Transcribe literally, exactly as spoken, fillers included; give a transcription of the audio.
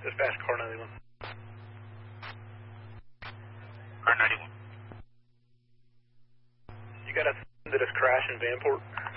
Dispatch car ninety-one. Car ninety-one. You got a that is crash in Vanport?